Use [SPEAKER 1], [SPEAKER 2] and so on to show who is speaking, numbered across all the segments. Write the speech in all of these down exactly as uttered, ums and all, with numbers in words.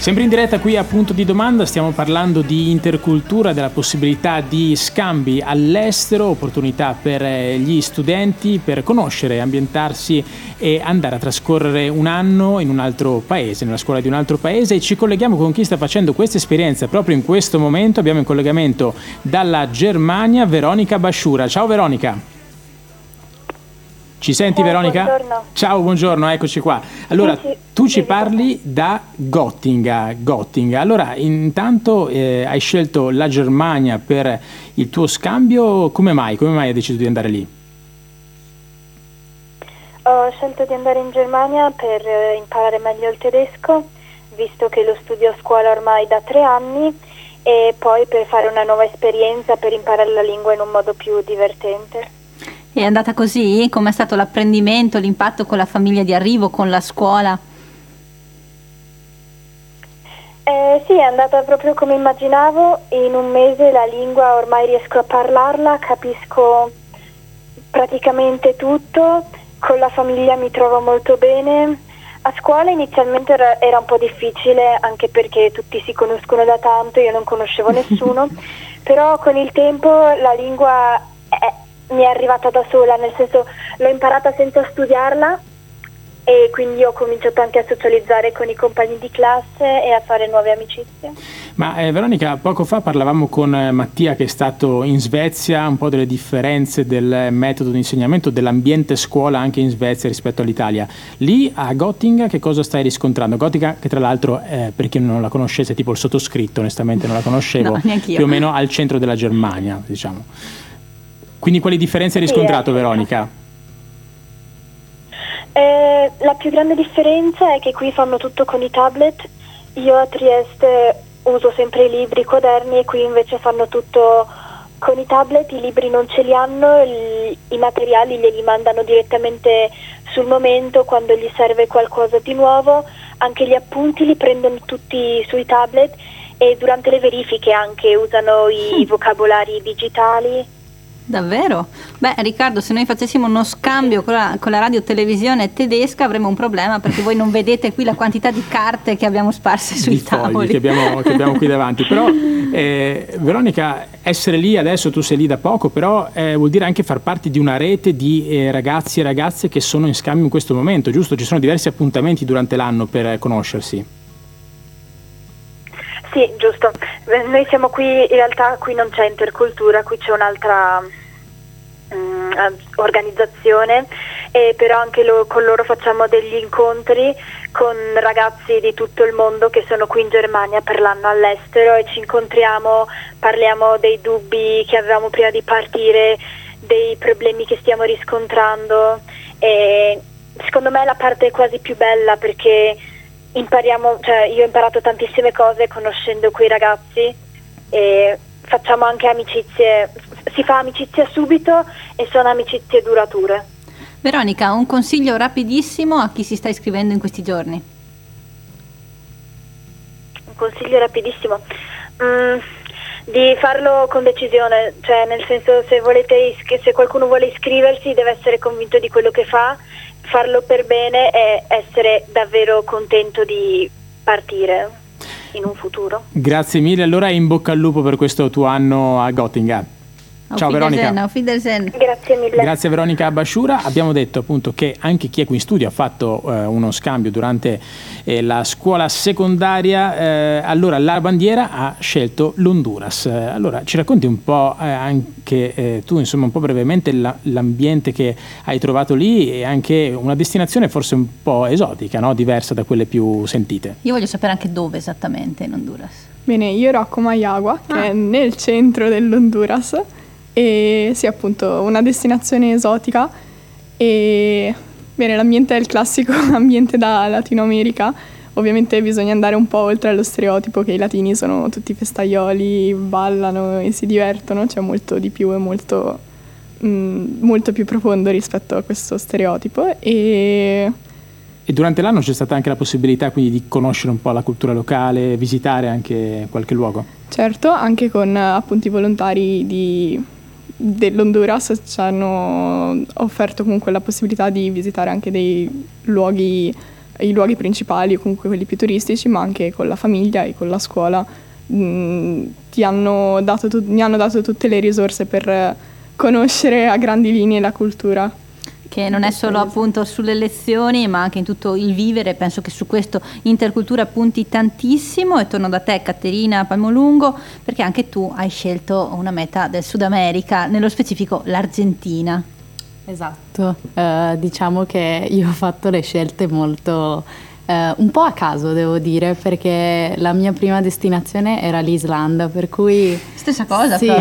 [SPEAKER 1] Sempre in diretta qui a Punto di Domanda, stiamo parlando di intercultura, della possibilità di scambi all'estero, opportunità per gli studenti per conoscere, ambientarsi e andare a trascorrere un anno in un altro paese, nella scuola di un altro paese, e ci colleghiamo con chi sta facendo questa esperienza proprio in questo momento. Abbiamo in collegamento dalla Germania Veronica Basciura. Ciao Veronica. Ci senti? Ciao, Veronica?
[SPEAKER 2] Buongiorno.
[SPEAKER 1] Ciao, buongiorno, eccoci qua. Allora,
[SPEAKER 2] sì, sì,
[SPEAKER 1] tu ci
[SPEAKER 2] sì,
[SPEAKER 1] parli da Gottinga, Gottinga. Allora, intanto eh, hai scelto la Germania per il tuo scambio, come mai? Come mai hai deciso di andare lì?
[SPEAKER 2] Ho scelto di andare in Germania per imparare meglio il tedesco, visto che lo studio a scuola ormai da tre anni, e poi per fare una nuova esperienza, per imparare la lingua in un modo più divertente.
[SPEAKER 3] È andata così? Com'è stato l'apprendimento, l'impatto con la famiglia di arrivo, con la scuola?
[SPEAKER 2] Eh, sì, è andata proprio come immaginavo. In un mese la lingua ormai riesco a parlarla, capisco praticamente tutto, con la famiglia mi trovo molto bene. A scuola inizialmente era, era un po' difficile, anche perché tutti si conoscono da tanto, io non conoscevo nessuno, però con il tempo la lingua è mi è arrivata da sola, nel senso l'ho imparata senza studiarla, e quindi ho cominciato anche a socializzare con i compagni di classe e a fare nuove amicizie.
[SPEAKER 1] Ma eh, Veronica, poco fa parlavamo con eh, Mattia, che è stato in Svezia, un po' delle differenze del metodo di insegnamento, dell'ambiente scuola anche in Svezia rispetto all'Italia. Lì a Gottinga che cosa stai riscontrando? Gottinga, che tra l'altro, eh, per chi non la conoscesse, tipo il sottoscritto, onestamente non la conoscevo,
[SPEAKER 3] no, neanch'io.
[SPEAKER 1] Più o meno al centro della Germania, diciamo. Quindi quali differenze hai riscontrato, sì, Veronica?
[SPEAKER 2] Eh, la più grande differenza è che qui fanno tutto con i tablet. Io a Trieste uso sempre i libri, i quaderni, e qui invece fanno tutto con i tablet. I libri non ce li hanno, i, i materiali glieli mandano direttamente sul momento quando gli serve qualcosa di nuovo. Anche gli appunti li prendono tutti sui tablet, e durante le verifiche anche usano i vocabolari digitali.
[SPEAKER 3] Davvero? Beh, Riccardo, se noi facessimo uno scambio con la, con la radio televisione tedesca avremmo un problema, perché voi non vedete qui la quantità di carte che abbiamo sparse sui
[SPEAKER 1] di
[SPEAKER 3] tavoli
[SPEAKER 1] fogli che abbiamo, che abbiamo qui davanti. Però eh, Veronica, essere lì adesso, tu sei lì da poco, però eh, vuol dire anche far parte di una rete di eh, ragazzi e ragazze che sono in scambio in questo momento, giusto? Ci sono diversi appuntamenti durante l'anno per eh, conoscersi.
[SPEAKER 2] Sì, giusto. Noi siamo qui, in realtà qui non c'è intercultura, qui c'è un'altra um, organizzazione, e però anche lo, con loro facciamo degli incontri con ragazzi di tutto il mondo che sono qui in Germania per l'anno all'estero, e ci incontriamo, parliamo dei dubbi che avevamo prima di partire, dei problemi che stiamo riscontrando, e secondo me è la parte quasi più bella, perché impariamo, cioè io ho imparato tantissime cose conoscendo quei ragazzi, e facciamo anche amicizie, si fa amicizia subito e sono amicizie durature.
[SPEAKER 3] Veronica, un consiglio rapidissimo a chi si sta iscrivendo in questi giorni.
[SPEAKER 2] Un consiglio rapidissimo? Mm, di farlo con decisione, cioè nel senso, se volete se qualcuno vuole iscriversi deve essere convinto di quello che fa, farlo per bene e essere davvero contento di partire in un futuro.
[SPEAKER 1] Grazie mille, allora in bocca al lupo per questo tuo anno a Gottinga. Ciao Veronica.
[SPEAKER 3] Auf Wiedersehen.
[SPEAKER 2] Grazie mille.
[SPEAKER 1] Grazie Veronica Basciura. Abbiamo detto appunto che anche chi è qui in studio ha fatto eh, uno scambio durante eh, la scuola secondaria. Eh, allora la bandiera ha scelto l'Honduras. Eh, allora ci racconti un po' eh, anche eh, tu, insomma, un po' brevemente la, l'ambiente che hai trovato lì, e anche una destinazione forse un po' esotica, no? Diversa da quelle più sentite.
[SPEAKER 3] Io voglio sapere anche dove esattamente in Honduras.
[SPEAKER 4] Bene, io ero a Comayagua, che
[SPEAKER 3] Ah.
[SPEAKER 4] è nel centro dell'Honduras, e sì, appunto, una destinazione esotica. E bene, l'ambiente è il classico ambiente da Latino America. Ovviamente bisogna andare un po' oltre allo stereotipo che i latini sono tutti festaioli, ballano e si divertono. C'è molto di più e molto, mh, molto più profondo rispetto a questo stereotipo. E
[SPEAKER 1] E durante l'anno c'è stata anche la possibilità quindi di conoscere un po' la cultura locale, visitare anche qualche luogo?
[SPEAKER 4] certo, anche con appunto i volontari di dell'Honduras ci hanno offerto comunque la possibilità di visitare anche dei luoghi i luoghi principali o comunque quelli più turistici, ma anche con la famiglia e con la scuola. Mm, ti hanno dato tu- mi hanno dato tutte le risorse per conoscere a grandi linee la cultura.
[SPEAKER 3] Che non è solo appunto sulle lezioni, ma anche in tutto il vivere. Penso che su questo Intercultura punti tantissimo. E torno da te, Caterina Palmolungo, perché anche tu hai scelto una meta del Sud America, nello specifico l'Argentina.
[SPEAKER 5] Esatto, eh, diciamo che io ho fatto le scelte molto eh, un po' a caso, devo dire, perché la mia prima destinazione era l'Islanda, per cui
[SPEAKER 3] stessa cosa.
[SPEAKER 5] sì,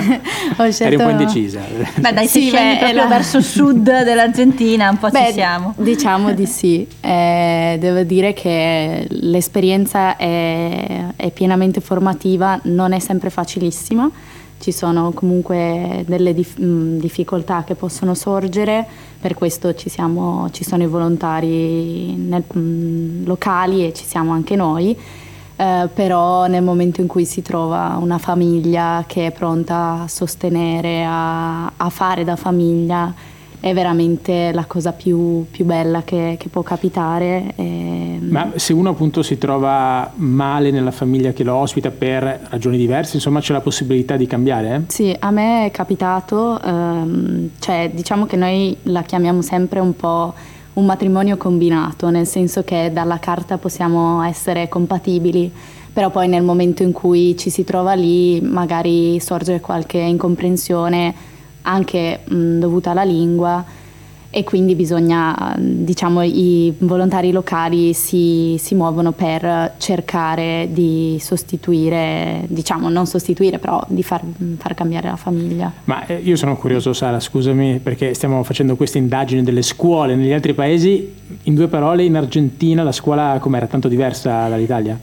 [SPEAKER 5] ho scelto...
[SPEAKER 1] Eri un po' indecisa.
[SPEAKER 3] Beh dai, se
[SPEAKER 5] Sì,
[SPEAKER 3] scendi
[SPEAKER 5] beh,
[SPEAKER 3] proprio
[SPEAKER 5] la-
[SPEAKER 3] verso il sud dell'Argentina un po'
[SPEAKER 5] Beh,
[SPEAKER 3] ci siamo.
[SPEAKER 5] diciamo di sì. Eh, devo dire che l'esperienza è, è pienamente formativa, non è sempre facilissima. Ci sono comunque delle dif- mh, difficoltà che possono sorgere, per questo ci, siamo, ci sono i volontari nel, mh, locali e ci siamo anche noi, eh, però nel momento in cui si trova una famiglia che è pronta a sostenere, a, a fare da famiglia, è veramente la cosa più, più bella che, che può capitare. E...
[SPEAKER 1] Ma se uno appunto si trova male nella famiglia che lo ospita per ragioni diverse, insomma c'è la possibilità di cambiare? Eh?
[SPEAKER 5] Sì, a me è capitato, ehm, cioè diciamo che noi la chiamiamo sempre un po' un matrimonio combinato, nel senso che dalla carta possiamo essere compatibili, però poi nel momento in cui ci si trova lì magari sorge qualche incomprensione anche mh, dovuta alla lingua, e quindi bisogna, diciamo, i volontari locali si, si muovono per cercare di sostituire, diciamo non sostituire, però di far, far cambiare la famiglia.
[SPEAKER 1] Ma eh, io sono curioso, Sara, scusami, perché stiamo facendo queste indagini delle scuole negli altri paesi. In due parole, in Argentina la scuola com'era? Tanto diversa dall'Italia?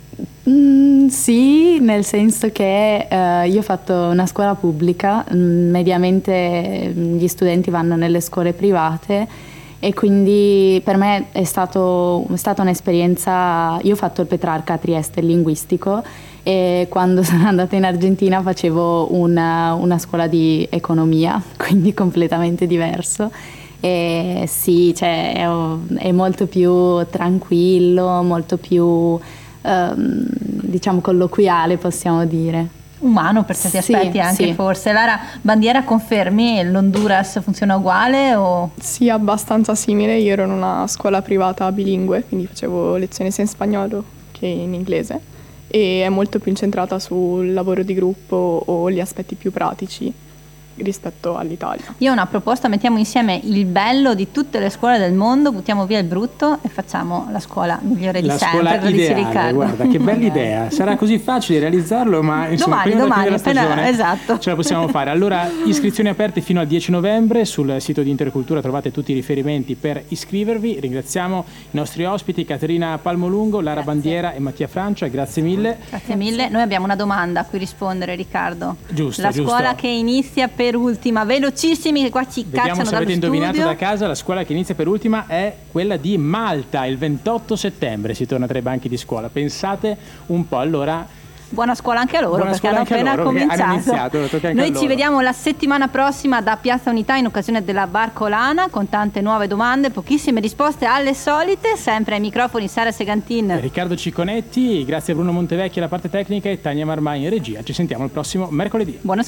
[SPEAKER 5] Mm, sì, nel senso che eh, io ho fatto una scuola pubblica, mm, mediamente gli studenti vanno nelle scuole private, e quindi per me è, stato, è stata un'esperienza. Io ho fatto il Petrarca a Trieste, il linguistico, e quando sono andata in Argentina facevo una, una scuola di economia, quindi completamente diverso. E sì, cioè, è, è molto più tranquillo, molto più... Um, diciamo colloquiale, possiamo dire.
[SPEAKER 3] Umano per certi
[SPEAKER 5] Sì,
[SPEAKER 3] aspetti anche,
[SPEAKER 5] sì.
[SPEAKER 3] forse. Lara, Bandiera, confermi? L'Honduras funziona uguale o...
[SPEAKER 4] Sì, abbastanza simile. Io ero in una scuola privata bilingue, quindi facevo lezioni sia in spagnolo che in inglese, e è molto più incentrata sul lavoro di gruppo o gli aspetti più pratici rispetto all'Italia.
[SPEAKER 3] Io ho una proposta: mettiamo insieme il bello di tutte le scuole del mondo, buttiamo via il brutto e facciamo la scuola migliore di
[SPEAKER 1] La
[SPEAKER 3] sempre.
[SPEAKER 1] scuola
[SPEAKER 3] lo dice
[SPEAKER 1] ideale,
[SPEAKER 3] Riccardo.
[SPEAKER 1] guarda che bella idea. Sarà così facile realizzarlo, ma insomma
[SPEAKER 3] Domani,
[SPEAKER 1] prima della
[SPEAKER 3] domani,
[SPEAKER 1] fine della
[SPEAKER 3] appena-
[SPEAKER 1] stagione
[SPEAKER 3] esatto.
[SPEAKER 1] ce la possiamo fare. Allora, iscrizioni aperte fino al dieci novembre. Sul sito di Intercultura trovate tutti i riferimenti per iscrivervi. Ringraziamo i nostri ospiti Caterina Palmolungo, Lara
[SPEAKER 3] Grazie.
[SPEAKER 1] Bandiera e Mattia Francia, grazie mille.
[SPEAKER 3] Grazie mille. Noi abbiamo una domanda a cui rispondere, Riccardo.
[SPEAKER 1] Giusto,
[SPEAKER 3] La
[SPEAKER 1] giusto.
[SPEAKER 3] scuola che inizia per ultima, velocissimi che qua ci
[SPEAKER 1] Vediamo
[SPEAKER 3] cacciano
[SPEAKER 1] se
[SPEAKER 3] dallo
[SPEAKER 1] avete indovinato
[SPEAKER 3] studio.
[SPEAKER 1] da casa. La scuola che inizia per ultima è quella di Malta. Il ventotto settembre si torna tra i banchi di scuola. Pensate un po', allora.
[SPEAKER 3] Buona scuola anche a loro,
[SPEAKER 1] Buona
[SPEAKER 3] perché
[SPEAKER 1] scuola
[SPEAKER 3] hanno
[SPEAKER 1] anche a
[SPEAKER 3] appena
[SPEAKER 1] loro, perché
[SPEAKER 3] cominciato.
[SPEAKER 1] hanno iniziato, lo tocca anche
[SPEAKER 3] Noi
[SPEAKER 1] a
[SPEAKER 3] ci
[SPEAKER 1] loro.
[SPEAKER 3] vediamo la settimana prossima da Piazza Unità in occasione della Barcolana, con tante nuove domande, pochissime risposte alle solite, sempre ai microfoni Sara Segantin.
[SPEAKER 1] Riccardo Cicconetti, grazie a Bruno Montevecchi alla parte tecnica e Tania Marmai in regia. Ci sentiamo il prossimo mercoledì.
[SPEAKER 3] Buona